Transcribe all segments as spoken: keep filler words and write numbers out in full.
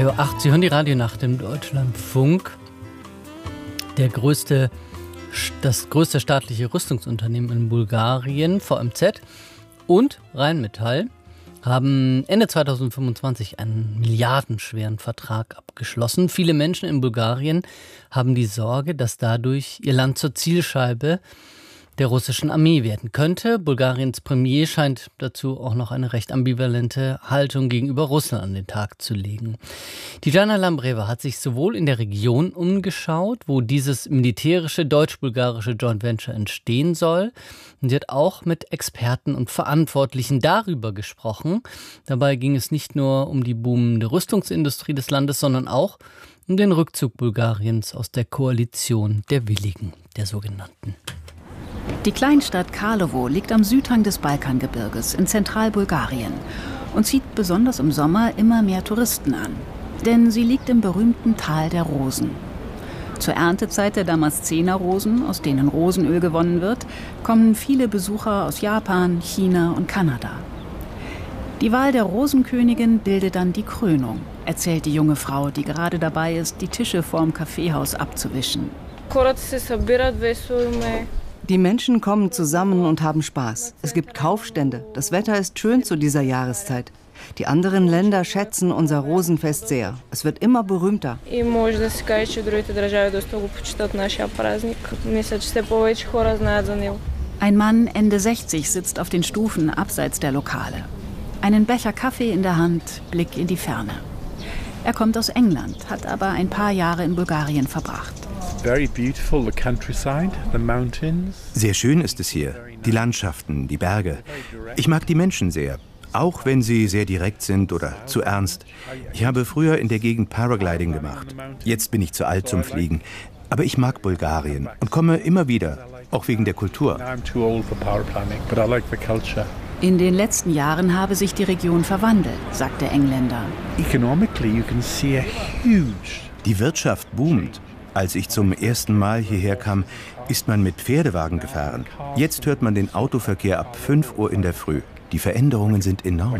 drei Uhr acht, Sie hören die Radionacht im Deutschlandfunk. Der größte, das größte staatliche Rüstungsunternehmen in Bulgarien, V M Z und Rheinmetall, haben Ende zweitausendfünfundzwanzig einen milliardenschweren Vertrag abgeschlossen. Viele Menschen in Bulgarien haben die Sorge, dass dadurch ihr Land zur Zielscheibe der russischen Armee werden könnte. Bulgariens Premier scheint dazu auch noch eine recht ambivalente Haltung gegenüber Russland an den Tag zu legen. Dijana Lambreva hat sich sowohl in der Region umgeschaut, wo dieses militärische deutsch-bulgarische Joint Venture entstehen soll, und sie hat auch mit Experten und Verantwortlichen darüber gesprochen. Dabei ging es nicht nur um die boomende Rüstungsindustrie des Landes, sondern auch um den Rückzug Bulgariens aus der Koalition der Willigen, der sogenannten. Die Kleinstadt Karlovo liegt am Südhang des Balkangebirges in Zentralbulgarien und zieht besonders im Sommer immer mehr Touristen an. Denn sie liegt im berühmten Tal der Rosen. Zur Erntezeit der Damaszener-Rosen, aus denen Rosenöl gewonnen wird, kommen viele Besucher aus Japan, China und Kanada. Die Wahl der Rosenkönigin bildet dann die Krönung, erzählt die junge Frau, die gerade dabei ist, die Tische vorm Kaffeehaus abzuwischen. Die Menschen kommen zusammen und haben Spaß. Es gibt Kaufstände. Das Wetter ist schön zu dieser Jahreszeit. Die anderen Länder schätzen unser Rosenfest sehr. Es wird immer berühmter. Ein Mann Ende sechzig sitzt auf den Stufen abseits der Lokale. Einen Becher Kaffee in der Hand, Blick in die Ferne. Er kommt aus England, hat aber ein paar Jahre in Bulgarien verbracht. Sehr schön ist es hier. Die Landschaften, die Berge. Ich mag die Menschen sehr, auch wenn sie sehr direkt sind oder zu ernst. Ich habe früher in der Gegend Paragliding gemacht. Jetzt bin ich zu alt zum Fliegen. Aber ich mag Bulgarien und komme immer wieder, auch wegen der Kultur. In den letzten Jahren habe sich die Region verwandelt, sagt der Engländer. Die Wirtschaft boomt. Als ich zum ersten Mal hierher kam, ist man mit Pferdewagen gefahren. Jetzt hört man den Autoverkehr ab fünf Uhr in der Früh. Die Veränderungen sind enorm.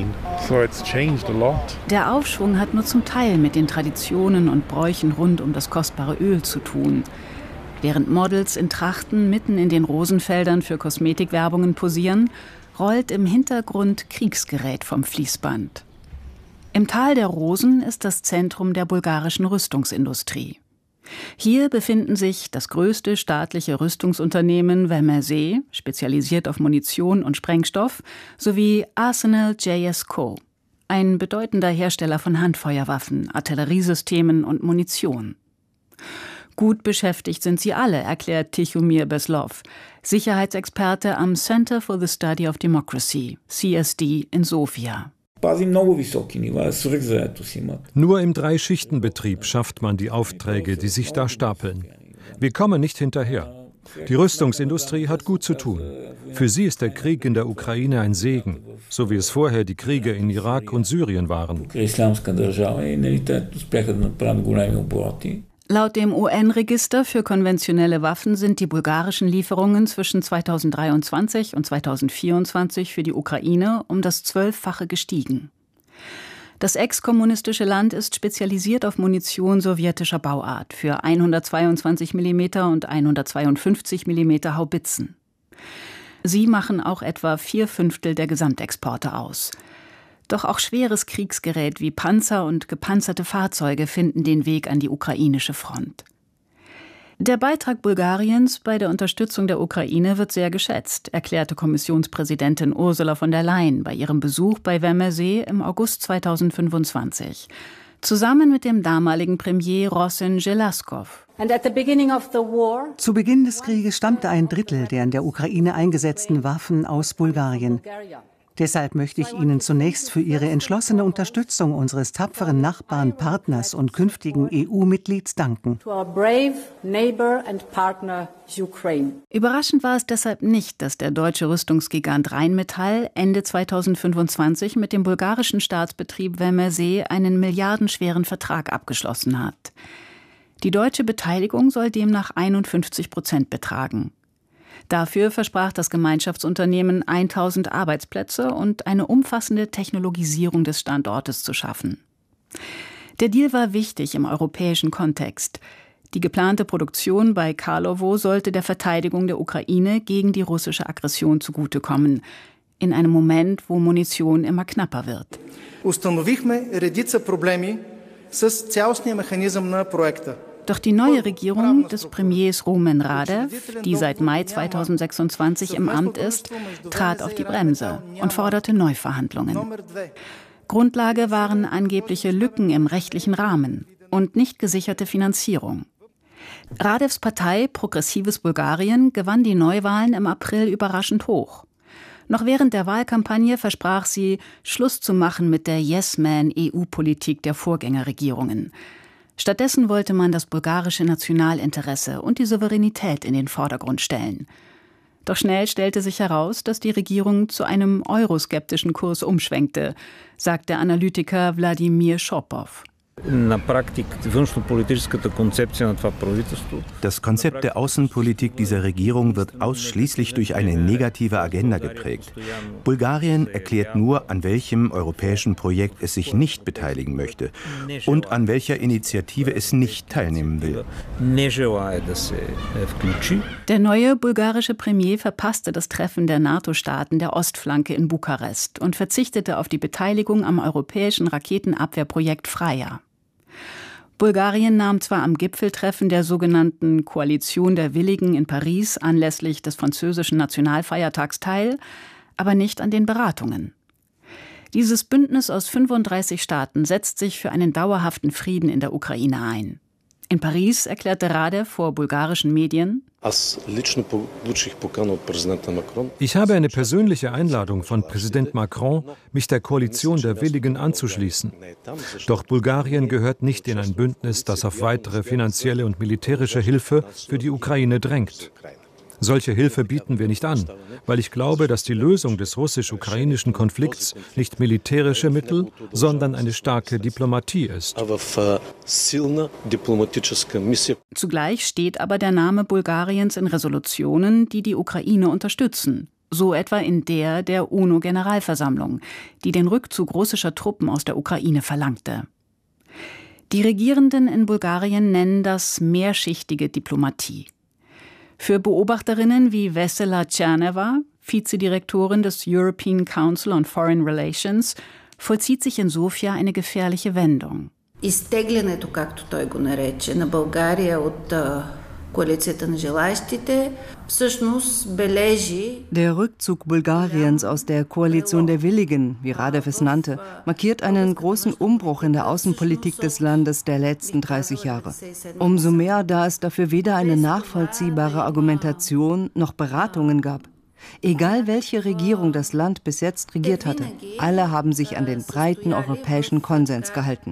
Der Aufschwung hat nur zum Teil mit den Traditionen und Bräuchen rund um das kostbare Öl zu tun. Während Models in Trachten mitten in den Rosenfeldern für Kosmetikwerbungen posieren, rollt im Hintergrund Kriegsgerät vom Fließband. Im Tal der Rosen ist das Zentrum der bulgarischen Rüstungsindustrie. Hier befinden sich das größte staatliche Rüstungsunternehmen V M R S, spezialisiert auf Munition und Sprengstoff, sowie Arsenal J S Co., ein bedeutender Hersteller von Handfeuerwaffen, Artilleriesystemen und Munition. Gut beschäftigt sind sie alle, erklärt Tichomir Beslov, Sicherheitsexperte am Center for the Study of Democracy, C S D in Sofia. Nur im Drei-Schichten-Betrieb schafft man die Aufträge, die sich da stapeln. Wir kommen nicht hinterher. Die Rüstungsindustrie hat gut zu tun. Für sie ist der Krieg in der Ukraine ein Segen, so wie es vorher die Kriege in Irak und Syrien waren. Laut dem U N-Register für konventionelle Waffen sind die bulgarischen Lieferungen zwischen zweitausenddreiundzwanzig und zweitausendvierundzwanzig für die Ukraine um das Zwölffache gestiegen. Das ex-kommunistische Land ist spezialisiert auf Munition sowjetischer Bauart für hundertzweiundzwanzig Millimeter und hundertzweiundfünfzig Millimeter Haubitzen. Sie machen auch etwa vier Fünftel der Gesamtexporte aus. Doch auch schweres Kriegsgerät wie Panzer und gepanzerte Fahrzeuge finden den Weg an die ukrainische Front. Der Beitrag Bulgariens bei der Unterstützung der Ukraine wird sehr geschätzt, erklärte Kommissionspräsidentin Ursula von der Leyen bei ihrem Besuch bei V M R S im August zweitausendfünfundzwanzig. Zusammen mit dem damaligen Premier Rosen Želaskov. Zu Beginn des Krieges stammte ein Drittel der in der Ukraine eingesetzten Waffen aus Bulgarien. Deshalb möchte ich Ihnen zunächst für Ihre entschlossene Unterstützung unseres tapferen Nachbarn, Partners und künftigen E U-Mitglieds danken. Überraschend war es deshalb nicht, dass der deutsche Rüstungsgigant Rheinmetall Ende zweitausendfünfundzwanzig mit dem bulgarischen Staatsbetrieb V M R S einen milliardenschweren Vertrag abgeschlossen hat. Die deutsche Beteiligung soll demnach einundfünfzig Prozent betragen. Dafür versprach das Gemeinschaftsunternehmen tausend Arbeitsplätze und eine umfassende Technologisierung des Standortes zu schaffen. Der Deal war wichtig im europäischen Kontext. Die geplante Produktion bei Karlowo sollte der Verteidigung der Ukraine gegen die russische Aggression zugutekommen. In einem Moment, wo Munition immer knapper wird. Doch die neue Regierung des Premiers Rumen Radev, die seit Mai zweitausendsechsundzwanzig im Amt ist, trat auf die Bremse und forderte Neuverhandlungen. Grundlage waren angebliche Lücken im rechtlichen Rahmen und nicht gesicherte Finanzierung. Radevs Partei Progressives Bulgarien gewann die Neuwahlen im April überraschend hoch. Noch während der Wahlkampagne versprach sie, Schluss zu machen mit der Yes-Man-E U-Politik der Vorgängerregierungen. Stattdessen wollte man das bulgarische Nationalinteresse und die Souveränität in den Vordergrund stellen. Doch schnell stellte sich heraus, dass die Regierung zu einem euroskeptischen Kurs umschwenkte, sagt der Analytiker Wladimir Schopow. Das Konzept der Außenpolitik dieser Regierung wird ausschließlich durch eine negative Agenda geprägt. Bulgarien erklärt nur, an welchem europäischen Projekt es sich nicht beteiligen möchte und an welcher Initiative es nicht teilnehmen will. Der neue bulgarische Premier verpasste das Treffen der NATO-Staaten der Ostflanke in Bukarest und verzichtete auf die Beteiligung am europäischen Raketenabwehrprojekt Freya. Bulgarien nahm zwar am Gipfeltreffen der sogenannten Koalition der Willigen in Paris anlässlich des französischen Nationalfeiertags teil, aber nicht an den Beratungen. Dieses Bündnis aus fünfunddreißig Staaten setzt sich für einen dauerhaften Frieden in der Ukraine ein. In Paris erklärte Radev vor bulgarischen Medien: Ich habe eine persönliche Einladung von Präsident Macron, mich der Koalition der Willigen anzuschließen. Doch Bulgarien gehört nicht in ein Bündnis, das auf weitere finanzielle und militärische Hilfe für die Ukraine drängt. Solche Hilfe bieten wir nicht an, weil ich glaube, dass die Lösung des russisch-ukrainischen Konflikts nicht militärische Mittel, sondern eine starke Diplomatie ist. Zugleich steht aber der Name Bulgariens in Resolutionen, die die Ukraine unterstützen. So etwa in der der UNO-Generalversammlung, die den Rückzug russischer Truppen aus der Ukraine verlangte. Die Regierenden in Bulgarien nennen das mehrschichtige Diplomatie. Für Beobachterinnen wie Vesela Tscherneva, Vizedirektorin des European Council on Foreign Relations, vollzieht sich in Sofia eine gefährliche Wendung. Изтеглянето, както той го нарече, на България от коалицията на желаещите, всъщност бележи. Der Rückzug Bulgariens aus der Koalition der Willigen, wie Radev es nannte, markiert einen großen Umbruch in der Außenpolitik des Landes der letzten dreißig Jahre. Umso mehr, da es dafür weder eine nachvollziehbare Argumentation noch Beratungen gab. Egal welche Regierung das Land bis jetzt regiert hatte, alle haben sich an den breiten europäischen Konsens gehalten.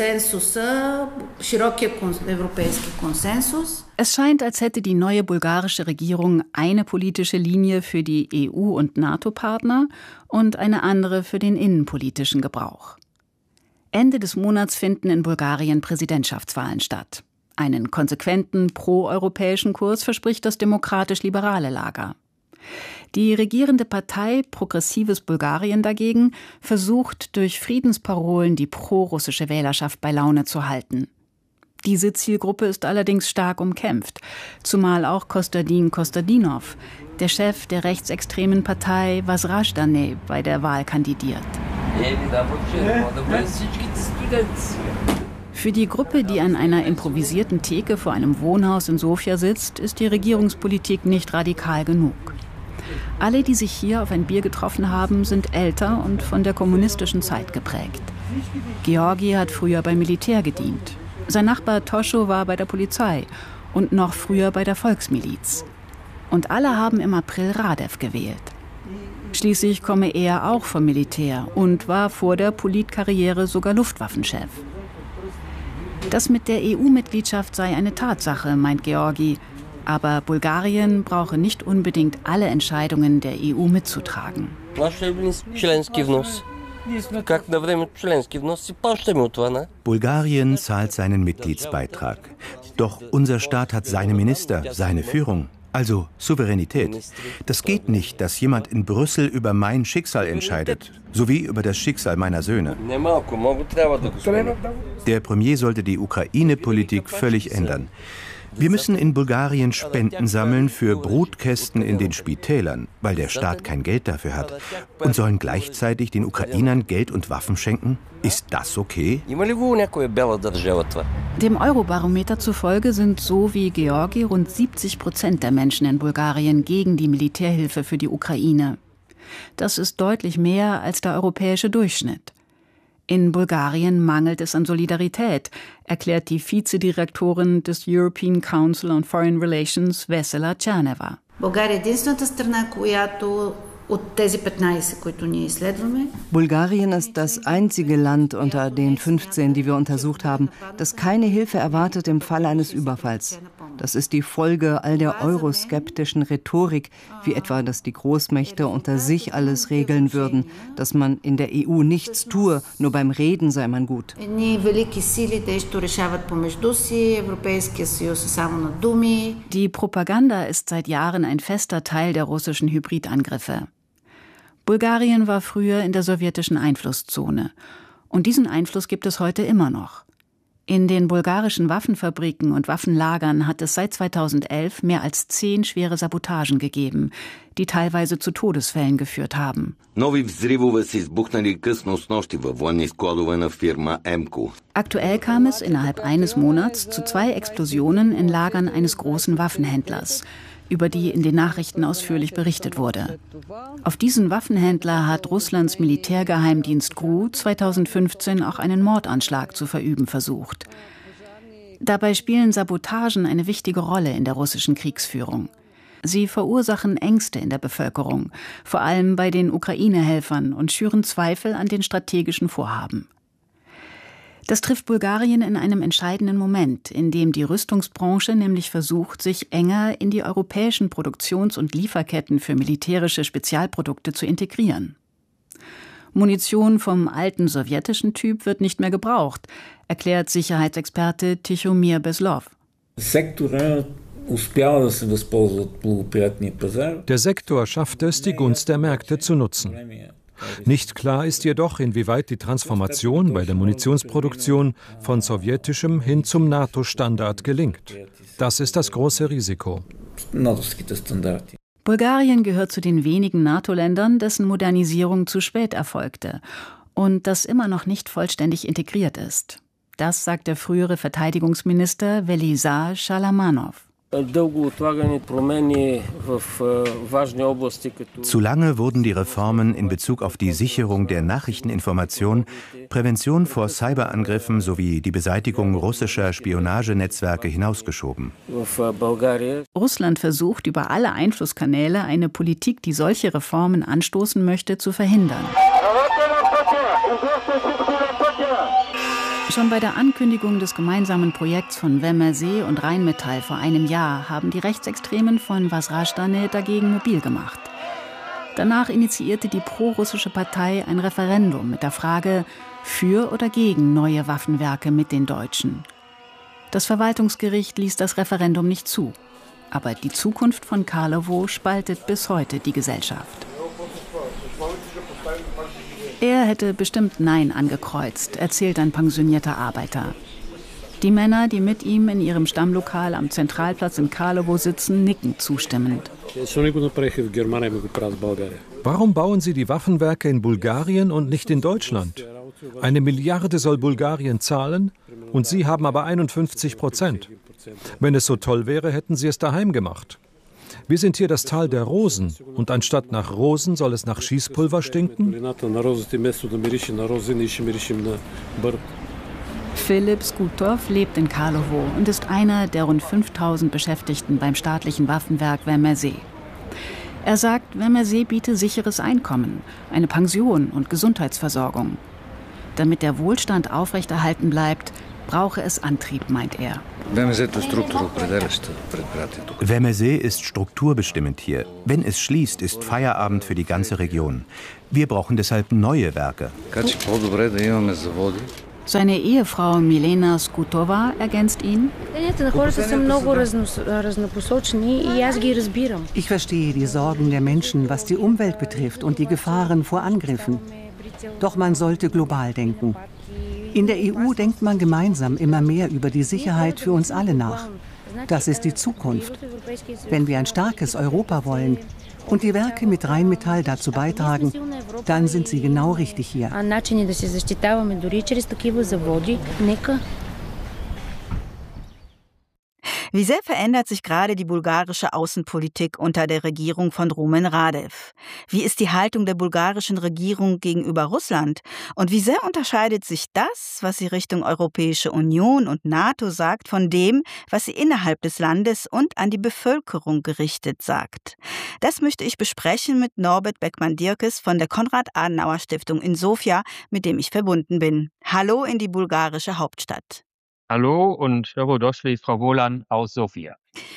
Es scheint, als hätte die neue bulgarische Regierung eine politische Linie für die E U- und NATO-Partner und eine andere für den innenpolitischen Gebrauch. Ende des Monats finden in Bulgarien Präsidentschaftswahlen statt. Einen konsequenten proeuropäischen Kurs verspricht das demokratisch-liberale Lager. Die regierende Partei Progressives Bulgarien dagegen versucht, durch Friedensparolen die prorussische Wählerschaft bei Laune zu halten. Diese Zielgruppe ist allerdings stark umkämpft, zumal auch Kostadin Kostadinov, der Chef der rechtsextremen Partei Возрождение, bei der Wahl kandidiert. Für die Gruppe, die an einer improvisierten Theke vor einem Wohnhaus in Sofia sitzt, ist die Regierungspolitik nicht radikal genug. Alle, die sich hier auf ein Bier getroffen haben, sind älter und von der kommunistischen Zeit geprägt. Georgi hat früher beim Militär gedient. Sein Nachbar Toscho war bei der Polizei und noch früher bei der Volksmiliz. Und alle haben im April Radev gewählt. Schließlich komme er auch vom Militär und war vor der Politkarriere sogar Luftwaffenchef. Das mit der E U-Mitgliedschaft sei eine Tatsache, meint Georgi. Aber Bulgarien brauche nicht unbedingt alle Entscheidungen der E U mitzutragen. Bulgarien zahlt seinen Mitgliedsbeitrag. Doch unser Staat hat seine Minister, seine Führung. Also Souveränität. Das geht nicht, dass jemand in Brüssel über mein Schicksal entscheidet, sowie über das Schicksal meiner Söhne. Der Premier sollte die Ukraine-Politik völlig ändern. Wir müssen in Bulgarien Spenden sammeln für Brutkästen in den Spitälern, weil der Staat kein Geld dafür hat, und sollen gleichzeitig den Ukrainern Geld und Waffen schenken? Ist das okay? Dem Eurobarometer zufolge sind so wie Georgi rund siebzig Prozent der Menschen in Bulgarien gegen die Militärhilfe für die Ukraine. Das ist deutlich mehr als der europäische Durchschnitt. In Bulgarien mangelt es an Solidarität, erklärt die Vizedirektorin des European Council on Foreign Relations, Vesela Tcherneva. Bulgarien ist das einzige Land unter den fünfzehn, die wir untersucht haben, das keine Hilfe erwartet im Fall eines Überfalls. Das ist die Folge all der euroskeptischen Rhetorik, wie etwa, dass die Großmächte unter sich alles regeln würden, dass man in der E U nichts tue, nur beim Reden sei man gut. Die Propaganda ist seit Jahren ein fester Teil der russischen Hybridangriffe. Bulgarien war früher in der sowjetischen Einflusszone. Und diesen Einfluss gibt es heute immer noch. In den bulgarischen Waffenfabriken und Waffenlagern hat es seit zweitausendelf mehr als zehn schwere Sabotagen gegeben, die teilweise zu Todesfällen geführt haben. Aktuell kam es innerhalb eines Monats zu zwei Explosionen in Lagern eines großen Waffenhändlers, über die in den Nachrichten ausführlich berichtet wurde. Auf diesen Waffenhändler hat Russlands Militärgeheimdienst G R U zweitausendfünfzehn auch einen Mordanschlag zu verüben versucht. Dabei spielen Sabotagen eine wichtige Rolle in der russischen Kriegsführung. Sie verursachen Ängste in der Bevölkerung, vor allem bei den Ukraine-Helfern, und schüren Zweifel an den strategischen Vorhaben. Das trifft Bulgarien in einem entscheidenden Moment, in dem die Rüstungsbranche nämlich versucht, sich enger in die europäischen Produktions- und Lieferketten für militärische Spezialprodukte zu integrieren. Munition vom alten sowjetischen Typ wird nicht mehr gebraucht, erklärt Sicherheitsexperte Tichomir Beslov. Der Sektor schafft es, die Gunst der Märkte zu nutzen. Nicht klar ist jedoch, inwieweit die Transformation bei der Munitionsproduktion von sowjetischem hin zum NATO-Standard gelingt. Das ist das große Risiko. Bulgarien gehört zu den wenigen NATO-Ländern, dessen Modernisierung zu spät erfolgte und das immer noch nicht vollständig integriert ist. Das sagt der frühere Verteidigungsminister Velizar Shalamanov. Zu lange wurden die Reformen in Bezug auf die Sicherung der Nachrichteninformation, Prävention vor Cyberangriffen sowie die Beseitigung russischer Spionagenetzwerke hinausgeschoben. Russland versucht über alle Einflusskanäle eine Politik, die solche Reformen anstoßen möchte, zu verhindern. Schon bei der Ankündigung des gemeinsamen Projekts von Vemersee und Rheinmetall vor einem Jahr haben die Rechtsextremen von Vazhrastane dagegen mobil gemacht. Danach initiierte die prorussische Partei ein Referendum mit der Frage für oder gegen neue Waffenwerke mit den Deutschen. Das Verwaltungsgericht ließ das Referendum nicht zu. Aber die Zukunft von Karlowo spaltet bis heute die Gesellschaft. Er hätte bestimmt Nein angekreuzt, erzählt ein pensionierter Arbeiter. Die Männer, die mit ihm in ihrem Stammlokal am Zentralplatz in Karlowo sitzen, nicken zustimmend. Warum bauen Sie die Waffenwerke in Bulgarien und nicht in Deutschland? Eine Milliarde soll Bulgarien zahlen und Sie haben aber einundfünfzig Prozent. Wenn es so toll wäre, hätten Sie es daheim gemacht. Wir sind hier das Tal der Rosen und anstatt nach Rosen soll es nach Schießpulver stinken? Philipp Skutov lebt in Karlowo und ist einer der rund fünftausend Beschäftigten beim staatlichen Waffenwerk Vemersee. Er sagt, Vemersee biete sicheres Einkommen, eine Pension und Gesundheitsversorgung. Damit der Wohlstand aufrechterhalten bleibt, brauche es Antrieb, meint er. Vemersee ist strukturbestimmend hier. Wenn es schließt, ist Feierabend für die ganze Region. Wir brauchen deshalb neue Werke. Seine Ehefrau Milena Skutova ergänzt ihn: Ich verstehe die Sorgen der Menschen, was die Umwelt betrifft und die Gefahren vor Angriffen. Doch man sollte global denken. In der E U denkt man gemeinsam immer mehr über die Sicherheit für uns alle nach. Das ist die Zukunft. Wenn wir ein starkes Europa wollen und die Werke mit Rheinmetall dazu beitragen, dann sind sie genau richtig hier. Wie sehr verändert sich gerade die bulgarische Außenpolitik unter der Regierung von Rumen Radev? Wie ist die Haltung der bulgarischen Regierung gegenüber Russland? Und wie sehr unterscheidet sich das, was sie Richtung Europäische Union und NATO sagt, von dem, was sie innerhalb des Landes und an die Bevölkerung gerichtet sagt? Das möchte ich besprechen mit Norbert Beckmann-Dierkes von der Konrad-Adenauer-Stiftung in Sofia, mit dem ich verbunden bin. Hallo in die bulgarische Hauptstadt. Hallo und Dobrodošli, Frau Wolan aus Sofia.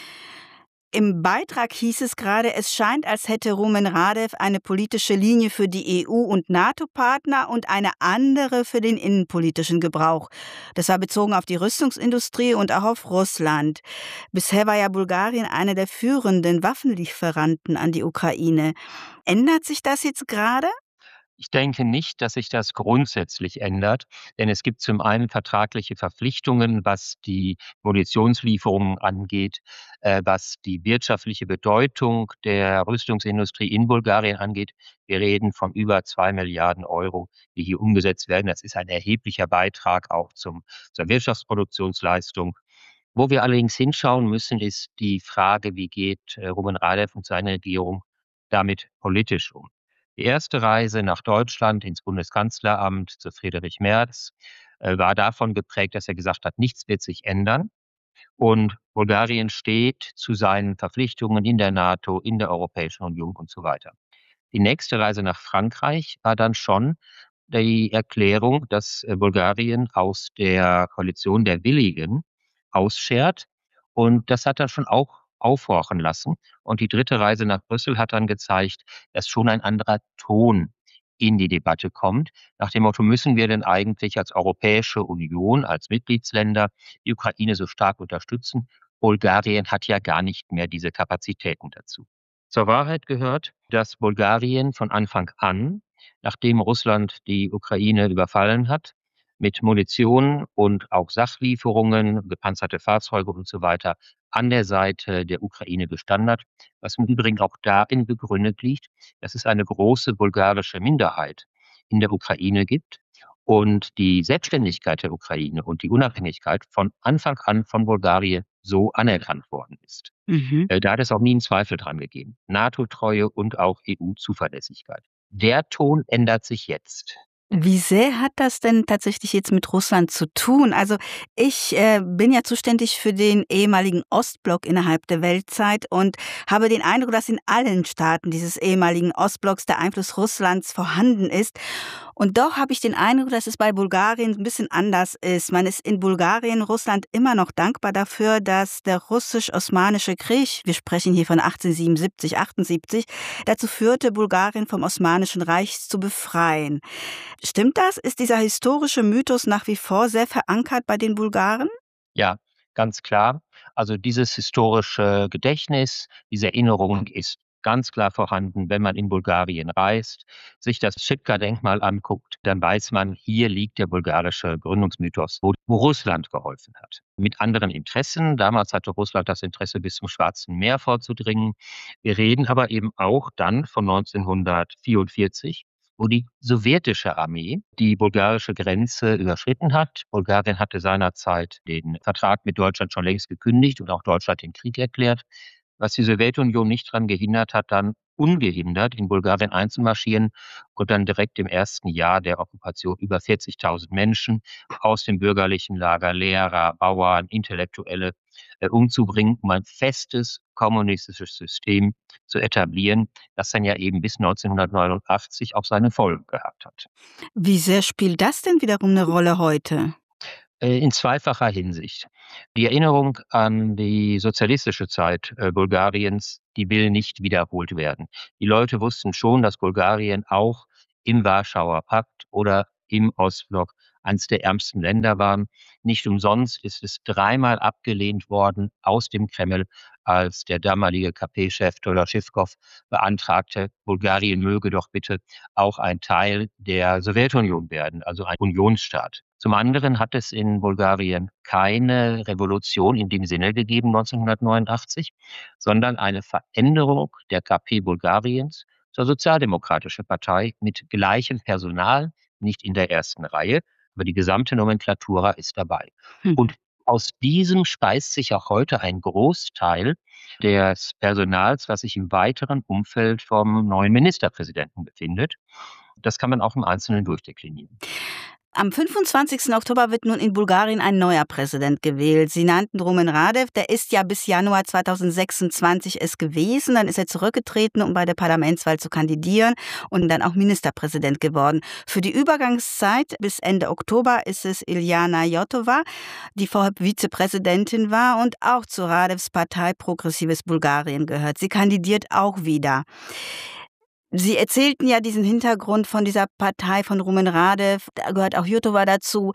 Im Beitrag hieß es gerade, es scheint, als hätte Rumen Radev eine politische Linie für die E U- und NATO-Partner und eine andere für den innenpolitischen Gebrauch. Das war bezogen auf die Rüstungsindustrie und auch auf Russland. Bisher war ja Bulgarien einer der führenden Waffenlieferanten an die Ukraine. Ändert sich das jetzt gerade? Ich denke nicht, dass sich das grundsätzlich ändert, denn es gibt zum einen vertragliche Verpflichtungen, was die Munitionslieferungen angeht, äh, was die wirtschaftliche Bedeutung der Rüstungsindustrie in Bulgarien angeht. Wir reden von über zwei Milliarden Euro, die hier umgesetzt werden. Das ist ein erheblicher Beitrag auch zum, zur Wirtschaftsproduktionsleistung. Wo wir allerdings hinschauen müssen, ist die Frage, wie geht äh, Rumen Radev und seine Regierung damit politisch um. Die erste Reise nach Deutschland ins Bundeskanzleramt zu Friedrich Merz äh, war davon geprägt, dass er gesagt hat, nichts wird sich ändern. Und Bulgarien steht zu seinen Verpflichtungen in der NATO, in der Europäischen Union und so weiter. Die nächste Reise nach Frankreich war dann schon die Erklärung, dass äh, Bulgarien aus der Koalition der Willigen ausschert. Und das hat dann schon auch aufhorchen lassen. Und die dritte Reise nach Brüssel hat dann gezeigt, dass schon ein anderer Ton in die Debatte kommt. Nach dem Motto, müssen wir denn eigentlich als Europäische Union, als Mitgliedsländer die Ukraine so stark unterstützen? Bulgarien hat ja gar nicht mehr diese Kapazitäten dazu. Zur Wahrheit gehört, dass Bulgarien von Anfang an, nachdem Russland die Ukraine überfallen hat, mit Munition und auch Sachlieferungen, gepanzerte Fahrzeuge und so weiter an der Seite der Ukraine gestanden hat, was im Übrigen auch darin begründet liegt, dass es eine große bulgarische Minderheit in der Ukraine gibt und die Selbstständigkeit der Ukraine und die Unabhängigkeit von Anfang an von Bulgarien so anerkannt worden ist. Mhm. Da hat es auch nie einen Zweifel dran gegeben. NATO-Treue und auch E U-Zuverlässigkeit. Der Ton ändert sich jetzt. Wie sehr hat das denn tatsächlich jetzt mit Russland zu tun? Also ich äh, bin ja zuständig für den ehemaligen Ostblock innerhalb der Weltzeit und habe den Eindruck, dass in allen Staaten dieses ehemaligen Ostblocks der Einfluss Russlands vorhanden ist. Und doch habe ich den Eindruck, dass es bei Bulgarien ein bisschen anders ist. Man ist in Bulgarien, Russland immer noch dankbar dafür, dass der russisch-osmanische Krieg, wir sprechen hier von achtzehnhundertsiebenundsiebzig, achtundsiebzig, dazu führte, Bulgarien vom Osmanischen Reich zu befreien. Stimmt das? Ist dieser historische Mythos nach wie vor sehr verankert bei den Bulgaren? Ja, ganz klar. Also dieses historische Gedächtnis, diese Erinnerung ist ganz klar vorhanden, wenn man in Bulgarien reist, sich das Schipka-Denkmal anguckt, dann weiß man, hier liegt der bulgarische Gründungsmythos, wo, wo Russland geholfen hat. Mit anderen Interessen. Damals hatte Russland das Interesse, bis zum Schwarzen Meer vorzudringen. Wir reden aber eben auch dann von neunzehnhundertvierundvierzig, wo die sowjetische Armee die bulgarische Grenze überschritten hat. Bulgarien hatte seinerzeit den Vertrag mit Deutschland schon längst gekündigt und auch Deutschland den Krieg erklärt, was die Sowjetunion nicht daran gehindert hat, dann ungehindert in Bulgarien einzumarschieren und dann direkt im ersten Jahr der Okkupation über vierzigtausend Menschen aus dem bürgerlichen Lager, Lehrer, Bauern, Intellektuelle äh, umzubringen, um ein festes kommunistisches System zu etablieren, das dann ja eben bis neunzehnhundertneunundachtzig auch seine Folgen gehabt hat. Wie sehr spielt das denn wiederum eine Rolle heute? In zweifacher Hinsicht. Die Erinnerung an die sozialistische Zeit äh, Bulgariens, die will nicht wiederholt werden. Die Leute wussten schon, dass Bulgarien auch im Warschauer Pakt oder im Ostblock eines der ärmsten Länder waren. Nicht umsonst ist es dreimal abgelehnt worden aus dem Kreml, als der damalige K P-Chef Toloschewkow beantragte, Bulgarien möge doch bitte auch ein Teil der Sowjetunion werden, also ein Unionsstaat. Zum anderen hat es in Bulgarien keine Revolution in dem Sinne gegeben neunzehnhundertneunundachtzig, sondern eine Veränderung der K P Bulgariens zur Sozialdemokratischen Partei mit gleichem Personal, nicht in der ersten Reihe, aber die gesamte Nomenklatura ist dabei. Hm. Und aus diesem speist sich auch heute ein Großteil des Personals, was sich im weiteren Umfeld vom neuen Ministerpräsidenten befindet. Das kann man auch im Einzelnen durchdeklinieren. Am fünfundzwanzigsten Oktober wird nun in Bulgarien ein neuer Präsident gewählt. Sie nannten Rumen Radev, der ist ja bis Januar zweitausendsechsundzwanzig es gewesen. Dann ist er zurückgetreten, um bei der Parlamentswahl zu kandidieren und dann auch Ministerpräsident geworden. Für die Übergangszeit bis Ende Oktober ist es Iljana Jotova, die vorher Vizepräsidentin war und auch zu Radevs Partei Progressives Bulgarien gehört. Sie kandidiert auch wieder. Sie erzählten ja diesen Hintergrund von dieser Partei von Rumen Radev, da gehört auch Jotova dazu.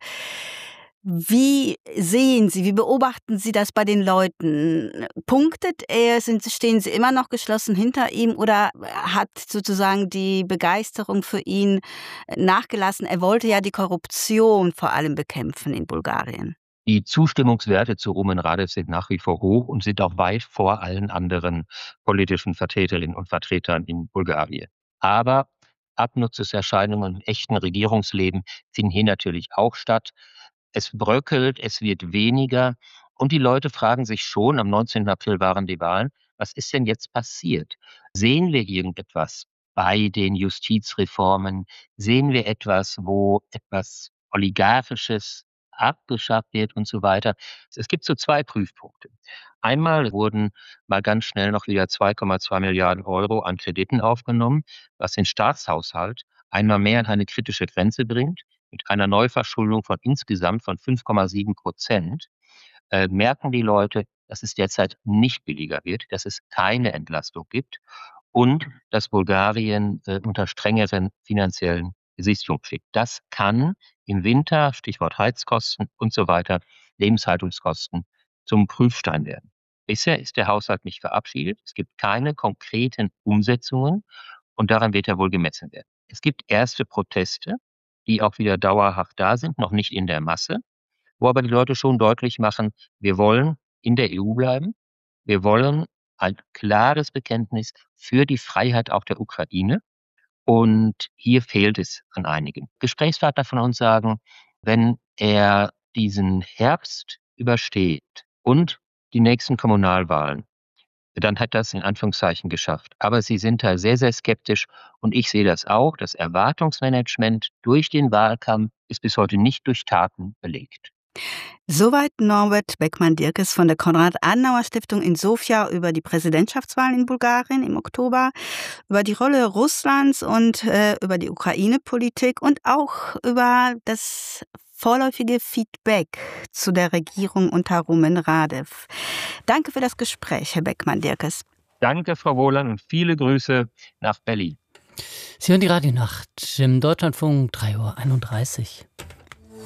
Wie sehen Sie, wie beobachten Sie das bei den Leuten? Punktet er, sind, stehen Sie immer noch geschlossen hinter ihm oder hat sozusagen die Begeisterung für ihn nachgelassen? Er wollte ja die Korruption vor allem bekämpfen in Bulgarien. Die Zustimmungswerte zu Rumen Radev sind nach wie vor hoch und sind auch weit vor allen anderen politischen Vertreterinnen und Vertretern in Bulgarien. Aber Abnutzungserscheinungen im echten Regierungsleben finden hier natürlich auch statt. Es bröckelt, es wird weniger und die Leute fragen sich schon, am neunzehnten April waren die Wahlen, was ist denn jetzt passiert? Sehen wir irgendetwas bei den Justizreformen? Sehen wir etwas, wo etwas Oligarchisches abgeschafft wird und so weiter. Es gibt so zwei Prüfpunkte. Einmal wurden mal ganz schnell noch wieder zwei Komma zwei Milliarden Euro an Krediten aufgenommen, was den Staatshaushalt einmal mehr an eine kritische Grenze bringt. Mit einer Neuverschuldung von insgesamt von fünf Komma sieben Prozent äh, merken die Leute, dass es derzeit nicht billiger wird, dass es keine Entlastung gibt und dass Bulgarien äh, unter strengeren finanziellen Gesichtspunkt steht. Das kann im Winter, Stichwort Heizkosten und so weiter, Lebenshaltungskosten zum Prüfstein werden. Bisher ist der Haushalt nicht verabschiedet. Es gibt keine konkreten Umsetzungen und daran wird er wohl gemessen werden. Es gibt erste Proteste, die auch wieder dauerhaft da sind, noch nicht in der Masse, wo aber die Leute schon deutlich machen, wir wollen in der E U bleiben, wir wollen ein klares Bekenntnis für die Freiheit auch der Ukraine. Und hier fehlt es an einigen. Gesprächspartner von uns sagen, wenn er diesen Herbst übersteht und die nächsten Kommunalwahlen, dann hat das in Anführungszeichen geschafft. Aber sie sind da sehr, sehr skeptisch und ich sehe das auch. Das Erwartungsmanagement durch den Wahlkampf ist bis heute nicht durch Taten belegt. Soweit Norbert Beckmann-Dirkes von der Konrad-Adenauer-Stiftung in Sofia über die Präsidentschaftswahlen in Bulgarien im Oktober, über die Rolle Russlands und äh, über die Ukraine-Politik und auch über das vorläufige Feedback zu der Regierung unter Rumen Radev. Danke für das Gespräch, Herr Beckmann-Dirkes. Danke, Frau Wohlan, und viele Grüße nach Berlin. Sie hören die Radionacht im Deutschlandfunk drei Uhr einunddreißig.